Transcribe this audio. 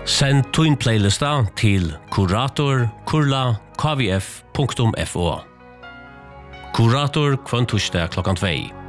Send din playlista til kurator@kvf.fo. Kurator kvønn torsdag klokkan 2.